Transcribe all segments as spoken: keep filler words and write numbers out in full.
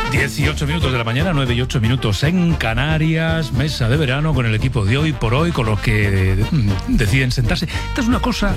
dieciocho minutos de la mañana, nueve y ocho minutos en Canarias, mesa de verano con el equipo de Hoy por Hoy, con los que mm, deciden sentarse. Esta es una cosa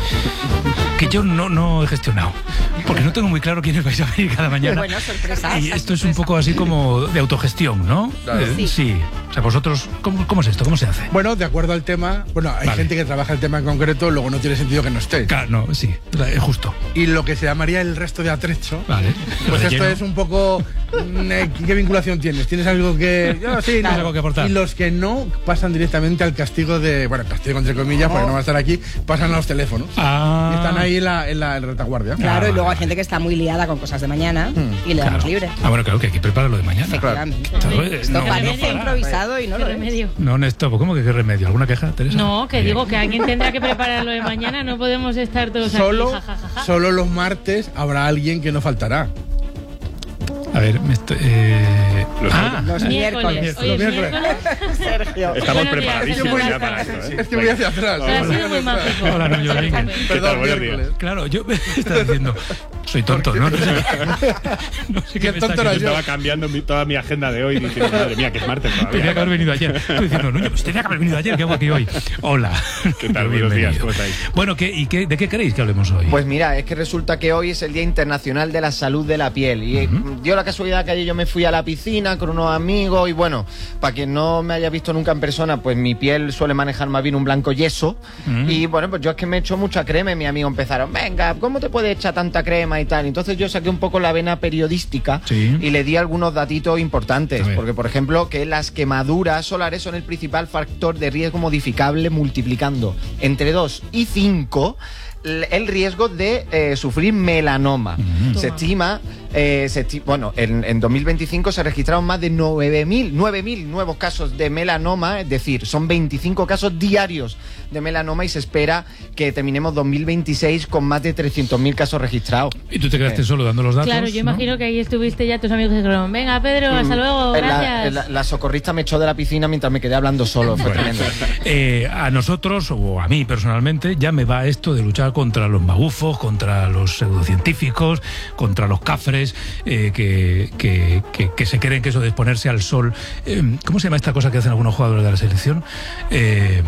que yo no, no he gestionado, porque no tengo muy claro quiénes vais a venir cada mañana. Bueno, sorpresa. Y esto es un poco así como de autogestión, ¿no? Claro. Eh, Sí. sí. O sea, vosotros, ¿cómo, ¿cómo es esto? ¿Cómo se hace? Bueno, de acuerdo al tema, bueno, hay Vale. gente que trabaja el tema en concreto, luego no tiene sentido que no esté. Claro, no, sí, es justo. Y lo que se llamaría el resto de atrecho, Vale. pues Relleno. esto es un poco... mm, eh, ¿Qué vinculación tienes? ¿Tienes algo que...? Yo, sí, no. ¿Algo que aportar? Y los que no pasan directamente al castigo de... Bueno, castigo entre comillas, porque no va a estar aquí, pasan a los teléfonos. Ah. Y están ahí en la, en la retaguardia. Claro, Ah, y luego hay vale. gente que está muy liada con cosas de mañana y le damos Claro. libre. Ah, bueno, claro que hay que preparar lo de mañana. Efectivamente. Claro, eh, Esto no, no parece para. improvisado y no ¿Qué lo es. remedio? No, Néstor, ¿cómo que qué remedio? ¿Alguna queja, Teresa? No, que Bien. digo que alguien tendrá que preparar lo de mañana, no podemos estar todos Solo, aquí, jajajaja. solo los martes habrá alguien que no faltará. A ver, me estoy, eh... Los ah, Los miércoles. Hoy es Los miércoles. Sergio. Estamos Buenos días, preparadísimos Sergio, ya ¿cómo para estás? esto, ¿eh? Es que voy hacia atrás. Pero ha Voy sido muy hacia atrás. mágico. Hola, Nuño, venga. ¿Qué Perdón, tal? Buenos miércoles. días. Claro, yo me estaba diciendo, soy tonto, ¿no? No sé, no sé Qué qué me está tonto era Yo yo. estaba cambiando mi- toda mi agenda de hoy diciendo, madre mía, que es martes Tenía que todavía. haber venido ayer. Estoy diciendo, Nuño, pues tenía que haber venido ayer. ¿Qué hago aquí hoy? Hola. ¿Qué tal? Buenos días, Bienvenido. ¿cómo estáis? Bueno, ¿qué, ¿y qué, de qué queréis que hablemos hoy? Pues mira, es que resulta que hoy es el Día Internacional de la Salud de la Piel y eh, dio la casualidad que ayer yo me fui a la piscina con unos amigos y bueno, para quien no me haya visto nunca en persona, pues mi piel suele manejar más bien un blanco yeso y bueno, pues yo es que me echo mucha crema y mis amigos empezaron, venga, ¿cómo te puedes echar tanta crema y tal? Entonces yo saqué un poco la vena periodística Sí. y le di algunos datitos A importantes, ver. porque por ejemplo que las quemaduras solares son el principal factor de riesgo modificable multiplicando entre dos y cinco el riesgo de eh, sufrir melanoma. Se estima, eh, se esti- bueno, en, en dos mil veinticinco se registraron más de nueve mil nuevos casos de melanoma, es decir, son veinticinco casos diarios de melanoma y se espera que terminemos dos mil veintiséis con más de trescientos mil casos registrados. Y tú te quedaste solo dando los datos. Claro, yo ¿no? imagino que ahí estuviste ya tus amigos que dijeron, venga Pedro, hasta luego, Eh, la, gracias. la- la socorrista me echó de la piscina mientras me quedé hablando solo, fue Bueno, tremendo. eh, a nosotros, o a mí personalmente, ya me va esto de luchar contra los magufos, contra los pseudocientíficos, contra los cafres eh, que, que, que, que se creen que eso de exponerse al sol. Eh, ¿Cómo se llama esta cosa que hacen algunos jugadores de la selección? Eh,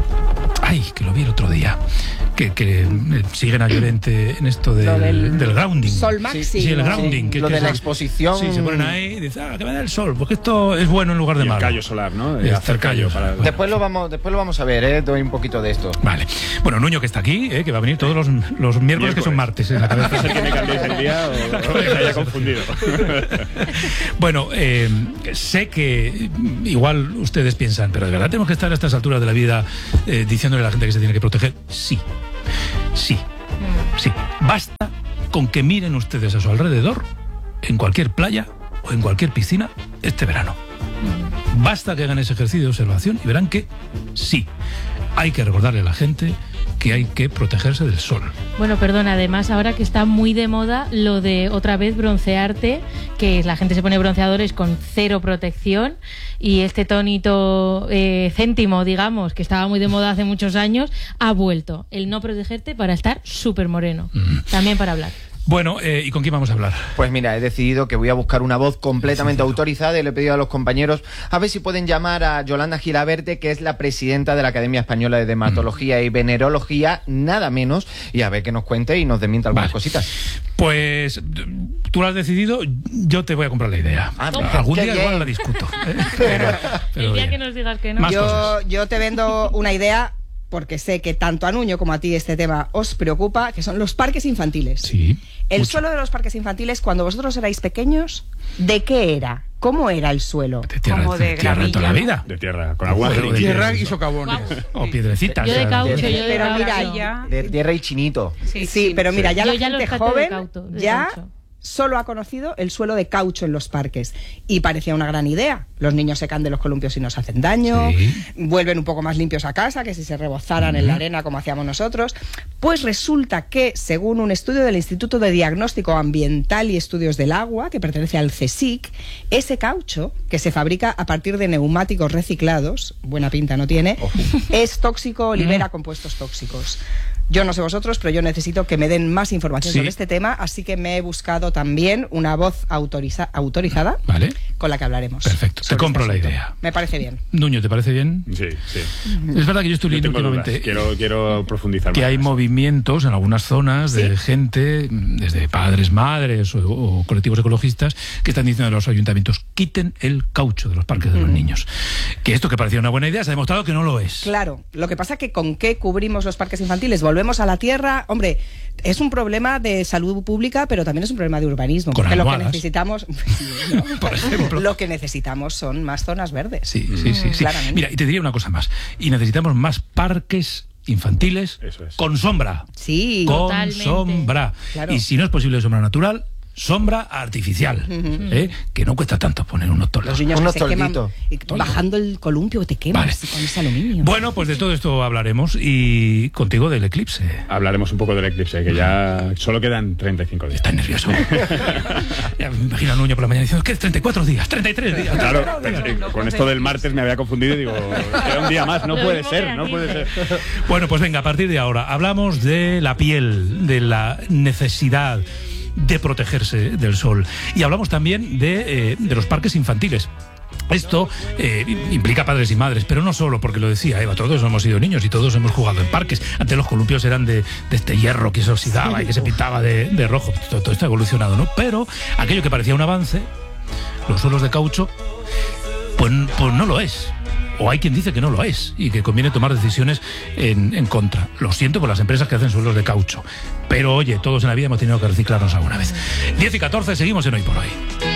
ay, que lo vi el otro día. Que, que eh, siguen a Llorente en esto del, Lo del- del grounding. Sol Maxi. Sí, el ¿no? grounding. que, lo que de es la el- exposición. Sí, se ponen ahí y dicen, ah, que me da el sol, porque esto es bueno en lugar de Y el malo. callo solar, ¿no? El De hacer callo callo, para... bueno. Después lo vamos, después lo vamos a ver, ¿eh? Doy un poquito de esto. Vale. Bueno, Nuño que está aquí, eh, que va a venir todos los, los miércoles, que son martes en la Puede cabeza. ser que me cambiéis el día o, o que me haya confundido. Bueno, eh, sé que mm, igual ustedes piensan, pero de verdad tenemos que estar a estas alturas de la vida eh, diciéndole a la gente que se tiene que proteger. Sí, sí, sí. Basta con que miren ustedes a su alrededor, en cualquier playa o en cualquier piscina, este verano. Basta que hagan ese ejercicio de observación y verán que sí, hay que recordarle a la gente que hay que protegerse del sol. Bueno, perdón, además ahora que está muy de moda lo de otra vez broncearte, que la gente se pone bronceadores con cero protección y este tonito eh, céntimo, digamos, que estaba muy de moda hace muchos años, ha vuelto. El no protegerte para estar súper moreno, también para hablar. Bueno, eh, ¿y con quién vamos a hablar? Pues mira, he decidido que voy a buscar una voz completamente autorizada y le he pedido a los compañeros a ver si pueden llamar a Yolanda Gilaberte, que es la presidenta de la Academia Española de Dermatología y Venerología, nada menos, y a ver que nos cuente y nos desmienta algunas Vale. cositas. Pues tú lo has decidido, yo te voy a comprar la idea. Ah, Algún qué día bien. igual la discuto. ¿eh? Pero, pero El día bien. que nos digas que no. Más Yo, cosas. yo te vendo una idea porque sé que tanto a Nuño como a ti este tema os preocupa, que son los parques infantiles. Sí. El mucho. suelo de los parques infantiles, cuando vosotros erais pequeños, ¿de qué era? ¿Cómo era el suelo? De tierra, como de de tierra de toda la gramilla, vida. De tierra, con agua. Joder, de Tierra eso. y socavones. O piedrecitas. Yo de o sea, caucho, yo de Pero mira, caucho. ya- De tierra y chinito. Sí, Sí, pero mira, ya Yo la ya los gente cato de joven cauto, de ya caucho. solo ha conocido el suelo de caucho en los parques. Y parecía una gran idea. Los niños se caen de los columpios y nos hacen daño, Sí. vuelven un poco más limpios a casa que si se rebozaran en la arena como hacíamos nosotros. Pues resulta que, según un estudio del Instituto de Diagnóstico Ambiental y Estudios del Agua, que pertenece al CSIC, ese caucho, que se fabrica a partir de neumáticos reciclados, buena pinta no tiene, es tóxico o libera compuestos tóxicos. Yo no sé vosotros, pero yo necesito que me den más información Sí. sobre este tema, así que me he buscado también una voz autoriza- autorizada Vale. con la que hablaremos. Perfecto, te sobre compro este la asunto. idea. Me parece bien. Nuño, ¿te parece bien? Sí, sí. Es verdad que yo estoy Yo leyendo tengo dudas. últimamente Quiero, quiero profundizar que más. hay movimientos en algunas zonas de Sí. gente, desde padres, madres o, o colectivos ecologistas, que están diciendo a los ayuntamientos, quiten el caucho de los parques de los niños. Que esto que parecía una buena idea se ha demostrado que no lo es. Claro, lo que pasa que con qué cubrimos los parques infantiles, volvemos a la tierra, hombre, es un problema de salud pública, pero también es un problema de urbanismo, Con porque lo que almohadas. necesitamos, sí, ¿no? Por ejemplo. lo que necesitamos son más zonas verdes. Sí, sí, sí, sí. Claramente. Mira, y te diría una cosa más. Y necesitamos más parques infantiles Eso es. con sombra. Sí, Con Totalmente. sombra. Claro. Y si no es posible sombra natural, sombra artificial. ¿eh? Que no cuesta tanto poner unos los toldos. niños Unos que se queman tolditos. y bajando el columpio te quemas Vale. con ese aluminio. Bueno, pues de todo esto hablaremos y contigo del eclipse. Hablaremos un poco del eclipse, que ya solo quedan treinta y cinco días. Estás nervioso. Ya me imagino a Nuño por la mañana diciendo que es treinta y cuatro días, treinta y tres días. Claro, treinta y cuatro días. eh, con esto del martes me había confundido y digo, queda un día más, no Lo puede mismo ser, que no a ti. puede ser. Bueno, pues venga, a partir de ahora hablamos de la piel, de la necesidad de protegerse del sol. Y hablamos también de, eh, de los parques infantiles. Esto eh, implica padres y madres, pero no solo, porque lo decía Eva, todos hemos sido niños y todos hemos jugado en parques. Antes los columpios eran de, de este hierro que se oxidaba y que se pintaba de, de rojo. Todo, todo esto ha evolucionado, ¿no? Pero aquello que parecía un avance, los suelos de caucho, pues, pues no lo es. O hay quien dice que no lo es y que conviene tomar decisiones en, en contra. Lo siento por las empresas que hacen suelos de caucho. Pero oye, todos en la vida hemos tenido que reciclarnos alguna vez. diez y catorce, seguimos en Hoy por Hoy.